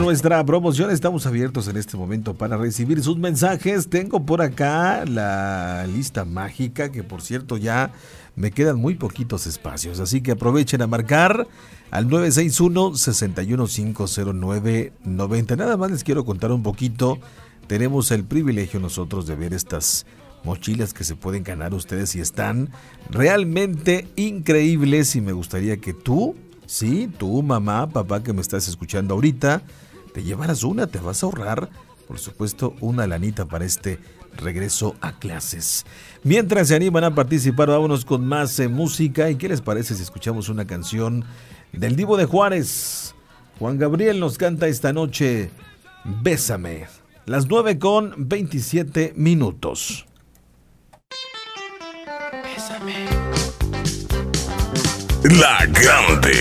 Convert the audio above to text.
nuestra promoción. Estamos abiertos en este momento para recibir sus mensajes. Tengo por acá la lista mágica, que por cierto ya me quedan muy poquitos espacios, así que aprovechen a marcar al 961-6150990. Nada más les quiero contar un poquito. Tenemos el privilegio nosotros de ver estas mochilas que se pueden ganar ustedes y están realmente increíbles, y me gustaría que tú, mamá, papá que me estás escuchando ahorita, te llevaras una. Te vas a ahorrar, por supuesto, una lanita para este regreso a clases. Mientras se animan a participar, vámonos con más música. ¿Y qué les parece si escuchamos una canción del Divo de Juárez? Juan Gabriel nos canta esta noche Bésame. Las 9:27. Bésame. La Grande.